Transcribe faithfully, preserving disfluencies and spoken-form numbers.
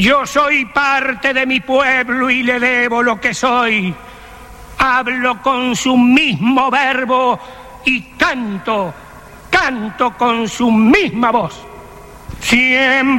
Yo soy parte de mi pueblo y le debo lo que soy. Hablo con su mismo verbo y canto, canto con su misma voz. Siembra